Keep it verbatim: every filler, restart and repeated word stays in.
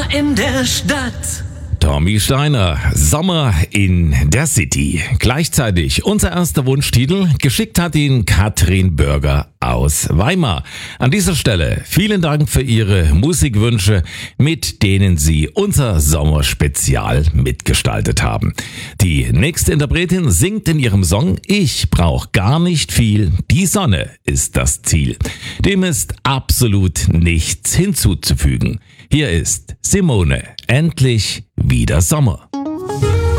Sommer in der Stadt. Tommy Steiner, Sommer in der City. Gleichzeitig unser erster Wunschtitel. Geschickt hat ihn Katrin Bürger aus Weimar. An dieser Stelle vielen Dank für Ihre Musikwünsche, mit denen Sie unser Sommerspezial mitgestaltet haben. Die nächste Interpretin singt in ihrem Song Ich brauch gar nicht viel, die Sonne ist das Ziel. Dem ist absolut nichts hinzuzufügen. Hier ist Simone, endlich wieder Sommer.